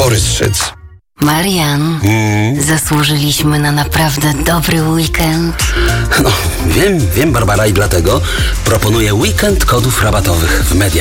Borys Szyc. Marian, zasłużyliśmy na naprawdę dobry weekend. No, wiem, Barbara, i dlatego proponuję weekend kodów rabatowych w Media